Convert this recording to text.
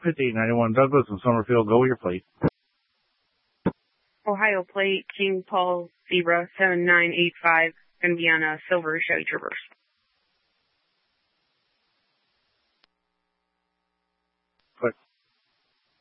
5891 Douglas in Summerfield. Go with your plate. Ohio plate, King Paul Zebra 7985, going to be on a silver Chevy Traverse.